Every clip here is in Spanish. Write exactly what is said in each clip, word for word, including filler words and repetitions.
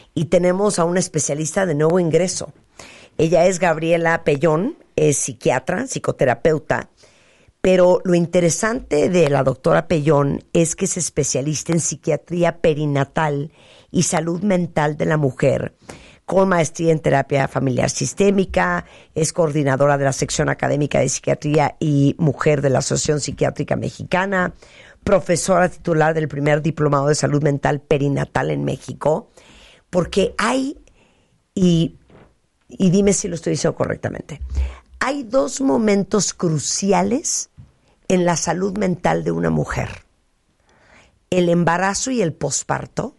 y tenemos a una especialista de nuevo ingreso. Ella es Gabriela Pellón, es psiquiatra, psicoterapeuta, pero lo interesante de la doctora Pellón es que es especialista en psiquiatría perinatal y salud mental de la mujer, con maestría en terapia familiar sistémica, es coordinadora de la sección académica de psiquiatría y mujer de la Asociación Psiquiátrica Mexicana, profesora titular del primer diplomado de salud mental perinatal en México, porque hay, y, y dime si lo estoy diciendo correctamente, hay dos momentos cruciales en la salud mental de una mujer: el embarazo y el posparto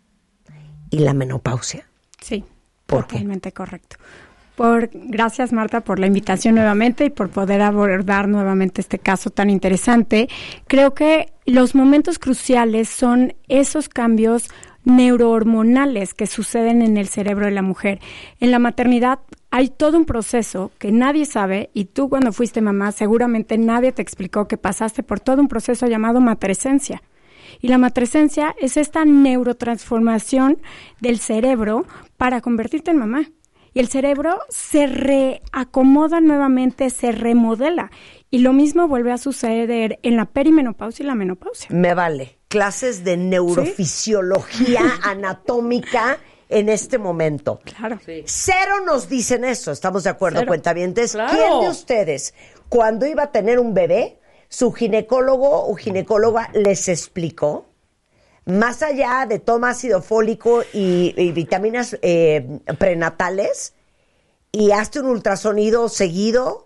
y la menopausia. Sí. ¿Por Totalmente qué? Correcto. Por, gracias, Marta, por la invitación nuevamente y por poder abordar nuevamente este caso tan interesante. Creo que los momentos cruciales son esos cambios neurohormonales que suceden en el cerebro de la mujer. En la maternidad hay todo un proceso que nadie sabe, y tú cuando fuiste mamá seguramente nadie te explicó que pasaste por todo un proceso llamado matrescencia. Y la matrescencia es esta neurotransformación del cerebro para convertirte en mamá. Y el cerebro se reacomoda nuevamente, se remodela. Y lo mismo vuelve a suceder en la perimenopausia y la menopausia. Me vale. Clases de neurofisiología ¿Sí? anatómica en este momento. Claro. Sí. Cero nos dicen eso. ¿Estamos de acuerdo, Cero. cuentavientes? Claro. ¿Quién de ustedes, cuando iba a tener un bebé, su ginecólogo o ginecóloga les explicó, más allá de toma ácido fólico y, y vitaminas eh, prenatales, y hazte un ultrasonido seguido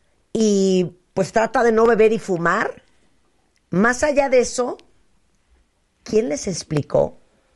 y pues trata de no beber y fumar? Más allá de eso, ¿quién les explicó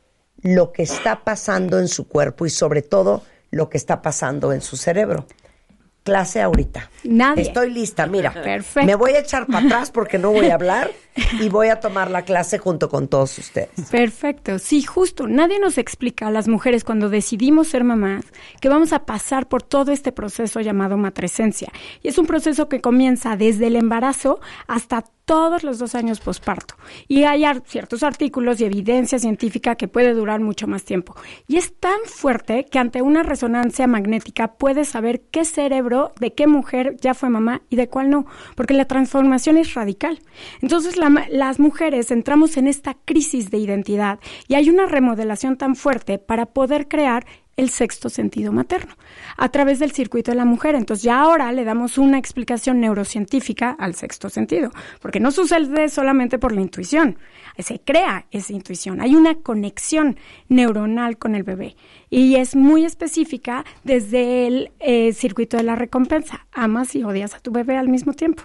lo que está pasando en su cuerpo y sobre todo lo que está pasando en su cerebro? Clase ahorita. Nadie. Estoy lista, mira. Perfecto. Me voy a echar para atrás porque no voy a hablar y voy a tomar la clase junto con todos ustedes. Perfecto. Sí, justo. Nadie nos explica a las mujeres cuando decidimos ser mamás que vamos a pasar por todo este proceso llamado matrescencia. Y es un proceso que comienza desde el embarazo hasta todos los dos años posparto. Y hay ar- ciertos artículos y evidencia científica que puede durar mucho más tiempo. Y es tan fuerte que ante una resonancia magnética puedes saber qué cerebro, de qué mujer ya fue mamá y de cuál no, porque la transformación es radical. Entonces la, las mujeres entramos en esta crisis de identidad y hay una remodelación tan fuerte para poder crear el sexto sentido materno, a través del circuito de la mujer. Entonces ya ahora le damos una explicación neurocientífica al sexto sentido, porque no sucede solamente por la intuición, se crea esa intuición, hay una conexión neuronal con el bebé, y es muy específica desde el eh, circuito de la recompensa, amas y odias a tu bebé al mismo tiempo.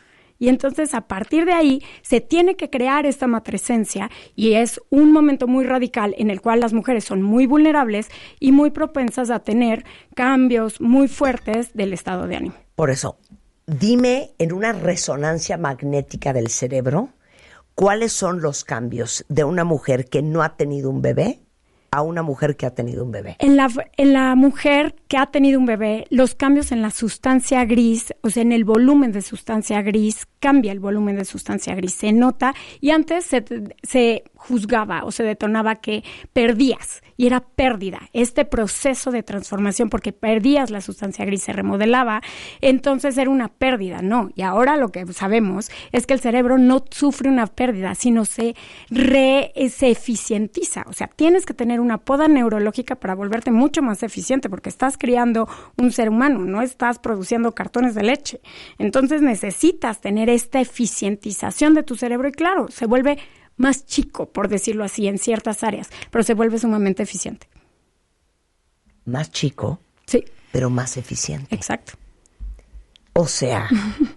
Y entonces, a partir de ahí, se tiene que crear esta matrescencia y es un momento muy radical en el cual las mujeres son muy vulnerables y muy propensas a tener cambios muy fuertes del estado de ánimo. Por eso, dime en una resonancia magnética del cerebro, ¿cuáles son los cambios de una mujer que no ha tenido un bebé a una mujer que ha tenido un bebé? En la, en la mujer que ha tenido un bebé, los cambios en la sustancia gris, o sea, en el volumen de sustancia gris, cambia el volumen de sustancia gris, se nota, y antes se, se juzgaba o se detonaba que perdías, y era pérdida, este proceso de transformación, porque perdías la sustancia gris, se remodelaba, entonces era una pérdida, no, y ahora lo que sabemos es que el cerebro no sufre una pérdida, sino se, re, se eficientiza, o sea, tienes que tener una poda neurológica para volverte mucho más eficiente, porque estás criando un ser humano, no estás produciendo cartones de leche, entonces necesitas tener esta eficientización de tu cerebro, y claro, se vuelve más chico, por decirlo así, en ciertas áreas, pero se vuelve sumamente eficiente. Más chico, sí, pero más eficiente. Exacto. O sea,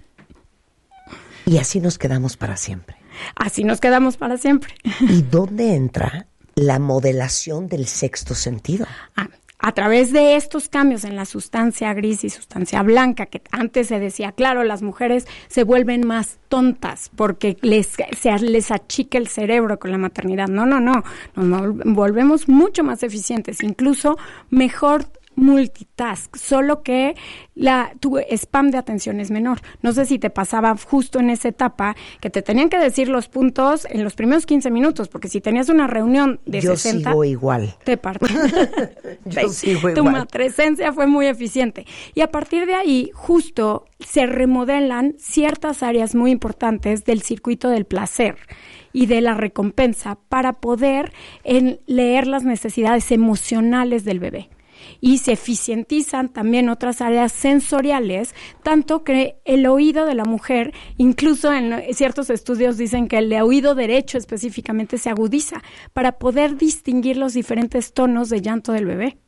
y así nos quedamos para siempre. Así nos quedamos para siempre. ¿Y dónde entra la modelación del sexto sentido? Ah, a través de estos cambios en la sustancia gris y sustancia blanca, que antes se decía, claro, las mujeres se vuelven más tontas porque les, se les achica el cerebro con la maternidad. No, no, no, nos volvemos mucho más eficientes, incluso mejor multitask, solo que la, tu spam de atención es menor. No sé si te pasaba justo en esa etapa que te tenían que decir los puntos en los primeros quince minutos, porque si tenías una reunión de Yo sesenta... sigo igual. Te parto. Yo sigo igual. Tu matresencia fue muy eficiente. Y a partir de ahí, justo se remodelan ciertas áreas muy importantes del circuito del placer y de la recompensa para poder en, leer las necesidades emocionales del bebé. Y se eficientizan también otras áreas sensoriales, tanto que el oído de la mujer, incluso en ciertos estudios dicen que el oído derecho específicamente se agudiza para poder distinguir los diferentes tonos de llanto del bebé.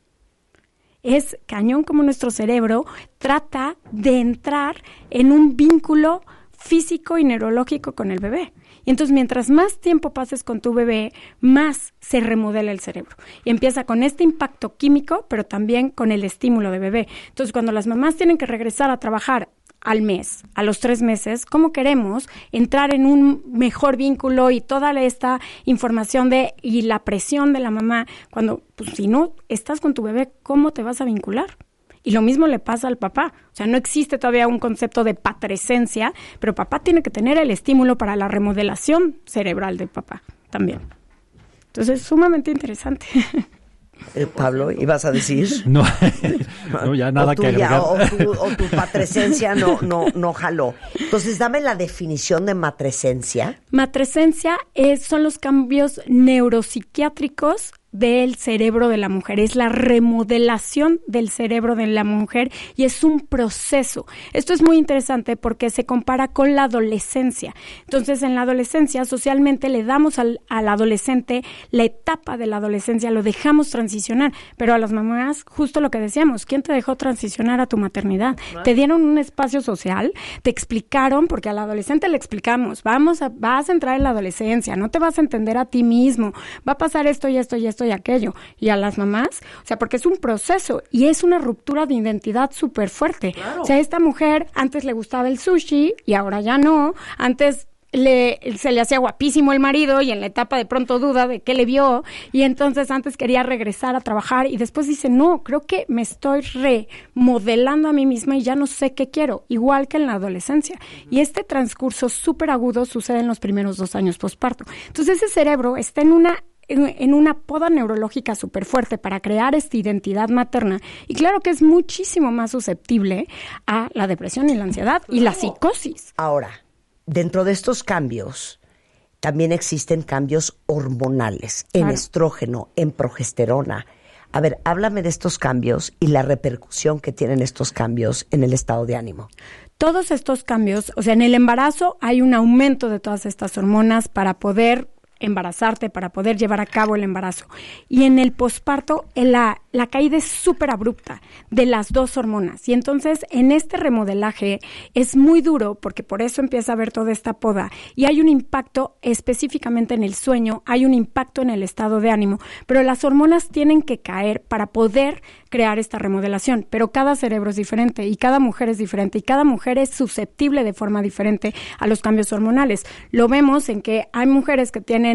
Es cañón como nuestro cerebro trata de entrar en un vínculo físico y neurológico con el bebé. Y entonces, mientras más tiempo pases con tu bebé, más se remodela el cerebro. Y empieza con este impacto químico, pero también con el estímulo de bebé. Entonces, cuando las mamás tienen que regresar a trabajar al mes, a los tres meses, ¿cómo queremos entrar en un mejor vínculo y toda esta información de y la presión de la mamá? Cuando, pues, si no estás con tu bebé, ¿cómo te vas a vincular? Y lo mismo le pasa al papá. O sea, no existe todavía un concepto de patresencia, pero papá tiene que tener el estímulo para la remodelación cerebral del papá también. Entonces, es sumamente interesante. Eh, Pablo, ¿ibas a decir? No, no ya nada o que agregar. Ya, o, tu, o tu matresencia no, no, no jaló. Entonces, dame la definición de matresencia. Matresencia es, son los cambios neuropsiquiátricos del cerebro de la mujer, es la remodelación del cerebro de la mujer y es un proceso. Esto es muy interesante porque se compara con la adolescencia. Entonces, en la adolescencia, socialmente le damos al, al adolescente la etapa de la adolescencia, lo dejamos transicionar, pero a las mamás, justo lo que decíamos, ¿quién te dejó transicionar a tu maternidad? ¿No? Te dieron un espacio social, te explicaron, porque al adolescente le explicamos, vamos a, vas a entrar en la adolescencia, no te vas a entender a ti mismo, va a pasar esto y esto y esto y aquello. Y a las mamás, o sea, porque es un proceso y es una ruptura de identidad súper fuerte. Claro. O sea, esta mujer antes le gustaba el sushi y ahora ya no. Antes le, se le hacía guapísimo el marido y en la etapa de pronto duda de qué le vio y entonces antes quería regresar a trabajar y después dice, no, creo que me estoy remodelando a mí misma y ya no sé qué quiero, igual que en la adolescencia. Uh-huh. Y este transcurso súper agudo sucede en los primeros dos años posparto. Entonces ese cerebro está en una en una poda neurológica súper fuerte para crear esta identidad materna y claro que es muchísimo más susceptible a la depresión y la ansiedad y la psicosis. Ahora, dentro de estos cambios también existen cambios hormonales, en claro. estrógeno, en progesterona. A ver, háblame de estos cambios y la repercusión que tienen estos cambios en el estado de ánimo. Todos estos cambios, o sea, en el embarazo hay un aumento de todas estas hormonas para poder embarazarte, para poder llevar a cabo el embarazo. Y en el posparto, la, la caída es súper abrupta de las dos hormonas. Y entonces, en este remodelaje es muy duro, porque por eso empieza a haber toda esta poda. Y hay un impacto específicamente en el sueño, hay un impacto en el estado de ánimo, pero las hormonas tienen que caer para poder crear esta remodelación. Pero cada cerebro es diferente y cada mujer es diferente y cada mujer es susceptible de forma diferente a los cambios hormonales. Lo vemos en que hay mujeres que tienen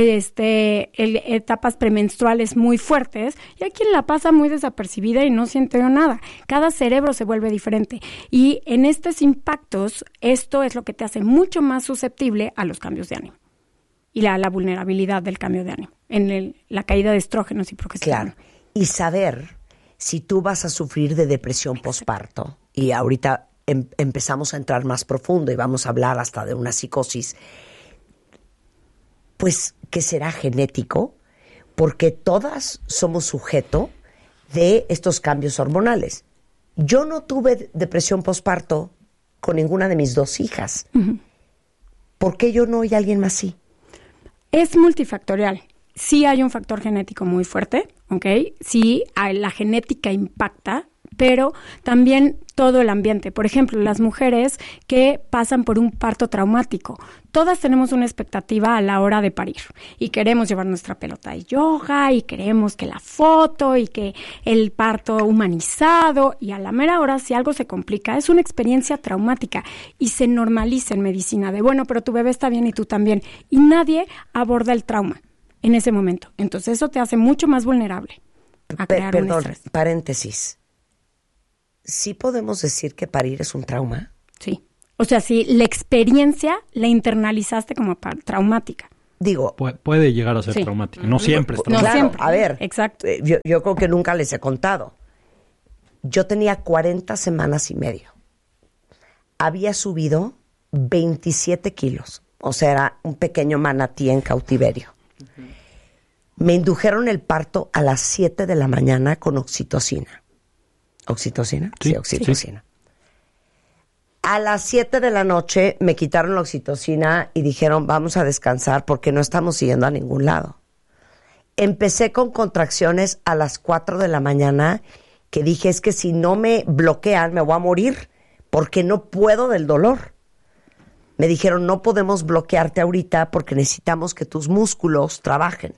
este el, etapas premenstruales muy fuertes y hay quien la pasa muy desapercibida y no siente nada. Cada cerebro se vuelve diferente y en estos impactos esto es lo que te hace mucho más susceptible a los cambios de ánimo y la, la vulnerabilidad del cambio de ánimo en el, la caída de estrógenos y progesterona. Claro, y saber si tú vas a sufrir de depresión posparto y ahorita em, empezamos a entrar más profundo y vamos a hablar hasta de una psicosis, pues que será genético, porque todas somos sujeto de estos cambios hormonales. Yo no tuve depresión posparto con ninguna de mis dos hijas. Uh-huh. ¿Por qué yo no y alguien más sí? Es multifactorial. Sí hay un factor genético muy fuerte, ¿ok? Sí, la genética impacta, pero también todo el ambiente. Por ejemplo, las mujeres que pasan por un parto traumático. Todas tenemos una expectativa a la hora de parir y queremos llevar nuestra pelota de yoga y queremos que la foto y que el parto humanizado y a la mera hora si algo se complica es una experiencia traumática y se normaliza en medicina de bueno, pero tu bebé está bien y tú también y nadie aborda el trauma en ese momento. Entonces eso te hace mucho más vulnerable. a crear Pe- un perdón, estrés. paréntesis. ¿Sí podemos decir que parir es un trauma? Sí. O sea, si la experiencia la internalizaste como pa- traumática. Digo, Pu- puede llegar a ser Sí. traumático. No siempre es No traumático. claro, siempre. a ver, Exacto. eh, yo, yo creo que nunca les he contado. Yo tenía cuarenta semanas y medio. Había subido veintisiete kilos. O sea, era un pequeño manatí en cautiverio. Me indujeron el parto a las siete de la mañana con oxitocina. ¿Oxitocina? Sí, Sí, oxitocina. A las siete de la noche me quitaron la oxitocina y dijeron, vamos a descansar porque no estamos yendo a ningún lado. Empecé con contracciones a las cuatro de la mañana que dije, es que si no me bloquean me voy a morir porque no puedo del dolor. Me dijeron, no podemos bloquearte ahorita porque necesitamos que tus músculos trabajen.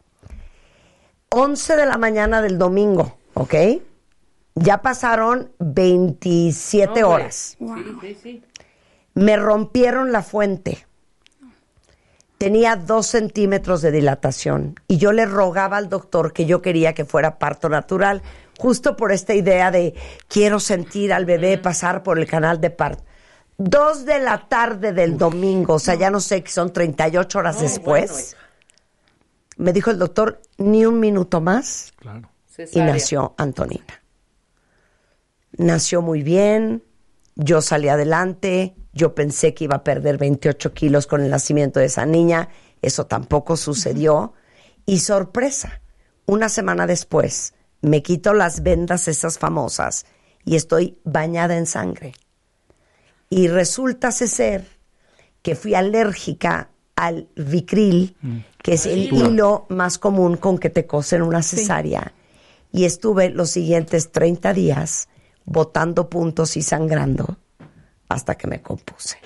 once de la mañana del domingo, ¿ok? Ya pasaron veintisiete No, güey. horas. Wow. Sí, sí, sí. Me rompieron la fuente. Tenía dos centímetros de dilatación y yo le rogaba al doctor que yo quería que fuera parto natural, justo por esta idea de quiero sentir al bebé pasar por el canal de parto. Dos de la tarde del domingo, o sea, ya no sé, que son treinta y ocho horas No, después, bueno, hija. me dijo el doctor, ni un minuto más, Claro. y Cesárea. nació Antonina. Nació muy bien, yo salí adelante, yo pensé que iba a perder veintiocho kilos con el nacimiento de esa niña, eso tampoco sucedió. Y sorpresa, una semana después me quito las vendas esas famosas y estoy bañada en sangre. Y resulta ser que fui alérgica al Vicryl, que es el hilo más común con que te cosen una cesárea. Y estuve los siguientes treinta días botando puntos y sangrando hasta que me compuse.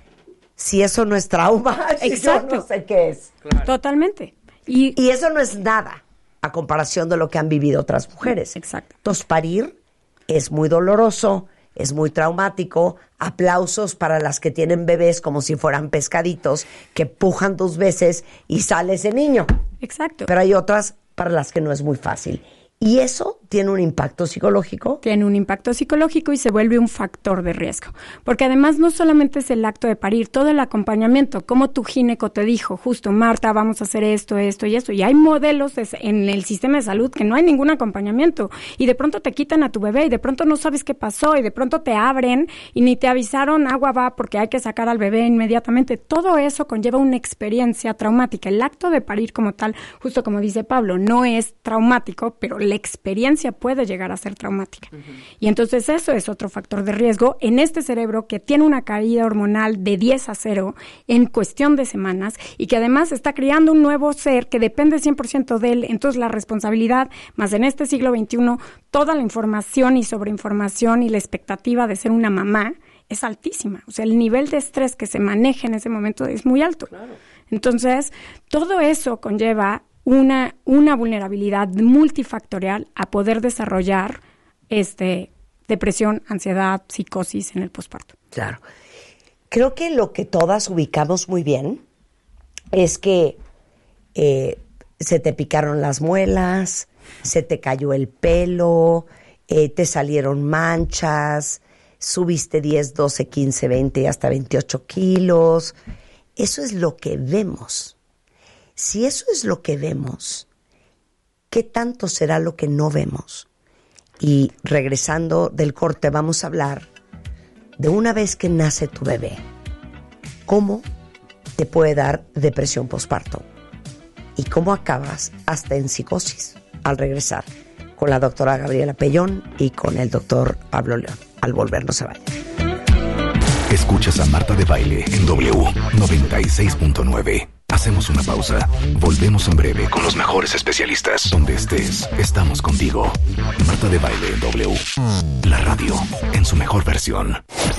Si eso no es trauma, Exacto. yo no sé qué es. Totalmente. Y, Y eso no es nada a comparación de lo que han vivido otras mujeres. Exacto. Entonces, parir es muy doloroso, es muy traumático. Aplausos para las que tienen bebés como si fueran pescaditos, que pujan dos veces y sale ese niño. exacto. Pero hay otras para las que no es muy fácil. Y eso tiene un impacto psicológico. Tiene un impacto psicológico y se vuelve un factor de riesgo. Porque además no solamente es el acto de parir, todo el acompañamiento, como tu gineco te dijo, justo, Marta, vamos a hacer esto, esto y esto. Y hay modelos de- en el sistema de salud que no hay ningún acompañamiento. Y de pronto te quitan a tu bebé y de pronto no sabes qué pasó y de pronto te abren y ni te avisaron, agua va porque hay que sacar al bebé inmediatamente. Todo eso conlleva una experiencia traumática. El acto de parir como tal, justo como dice Pablo, no es traumático, pero la experiencia puede llegar a ser traumática. Uh-huh. Y entonces eso es otro factor de riesgo en este cerebro que tiene una caída hormonal de diez a cero en cuestión de semanas y que además está creando un nuevo ser que depende cien por ciento de él. Entonces la responsabilidad, más en este siglo veintiuno, toda la información y sobreinformación y la expectativa de ser una mamá es altísima. O sea, el nivel de estrés que se maneja en ese momento es muy alto. Claro. Entonces, todo eso conlleva una, una vulnerabilidad multifactorial a poder desarrollar este, depresión, ansiedad, psicosis en el posparto. Claro. Creo que lo que todas ubicamos muy bien es que eh, se te picaron las muelas, se te cayó el pelo, eh, te salieron manchas, subiste diez, doce, quince, veinte y hasta veintiocho kilos. Eso es lo que vemos. Si eso es lo que vemos, ¿qué tanto será lo que no vemos? Y regresando del corte vamos a hablar de una vez que nace tu bebé, cómo te puede dar depresión posparto y cómo acabas hasta en psicosis al regresar con la doctora Gabriela Pellón y con el doctor Pablo León. Al volver, no se vayan. Escuchas a Marta de Baile en W noventa y seis punto nueve. Hacemos una pausa. Volvemos en breve con los mejores especialistas. Donde estés, estamos contigo. Marta de Baile en W. La radio en su mejor versión.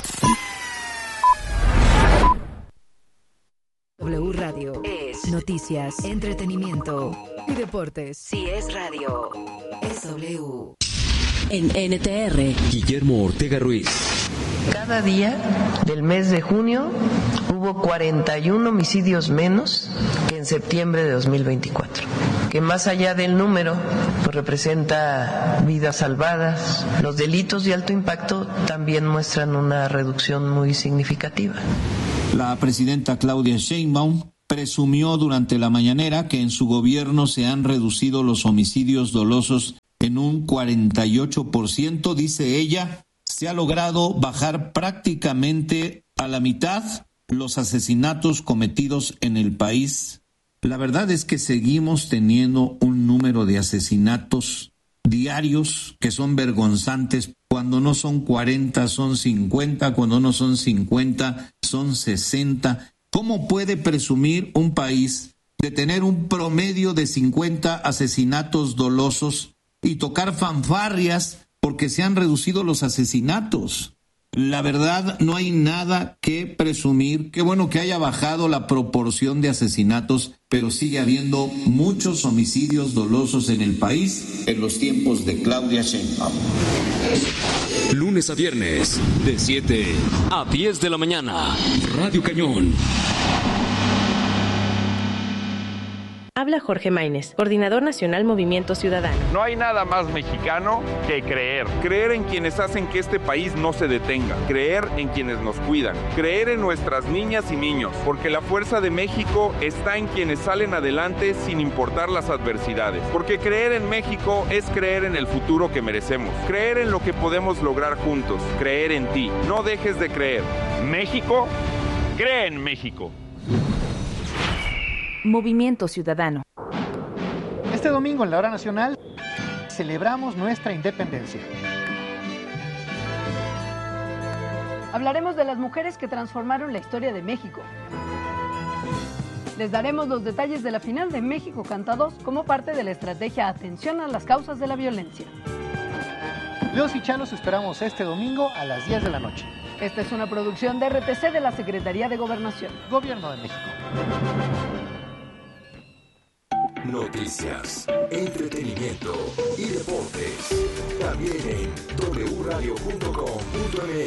W Radio es noticias, entretenimiento y deportes. Si es radio, es W. En N T R, Guillermo Ortega Ruiz. Cada día del mes de junio hubo cuarenta y uno homicidios menos que en septiembre de dos mil veinticuatro. que más allá del número, pues representa vidas salvadas. Los delitos de alto impacto también muestran una reducción muy significativa. La presidenta Claudia Sheinbaum presumió durante la mañanera que en su gobierno se han reducido los homicidios dolosos en un cuarenta y ocho por ciento, dice ella. Se ha logrado bajar prácticamente a la mitad los asesinatos cometidos en el país. La verdad es que seguimos teniendo un número de asesinatos diarios que son vergonzantes. Cuando no son cuarenta, son cincuenta. Cuando no son cincuenta, son sesenta. ¿Cómo puede presumir un país de tener un promedio de cincuenta asesinatos dolosos y tocar fanfarrias porque se han reducido los asesinatos? La verdad, no hay nada que presumir. Qué bueno que haya bajado la proporción de asesinatos, pero sigue habiendo muchos homicidios dolosos en el país en los tiempos de Claudia Sheinbaum. Lunes a viernes, de siete a diez de la mañana. Radio Cañón. Habla Jorge Maínez, coordinador nacional Movimiento Ciudadano. No hay nada más mexicano que creer. Creer en quienes hacen que este país no se detenga. Creer en quienes nos cuidan. Creer en nuestras niñas y niños. Porque la fuerza de México está en quienes salen adelante sin importar las adversidades. Porque creer en México es creer en el futuro que merecemos. Creer en lo que podemos lograr juntos. Creer en ti. No dejes de creer. México, cree en México. Movimiento Ciudadano. Este domingo en la hora nacional celebramos nuestra independencia. Hablaremos de las mujeres que transformaron la historia de México. Les daremos los detalles de la final de México Canta dos como parte de la estrategia Atención a las causas de la violencia. Los y Chalos esperamos este domingo a las diez de la noche. Esta es una producción de R T C de la Secretaría de Gobernación. Gobierno de México. Noticias, entretenimiento y deportes. También en doble u radio punto com punto m x.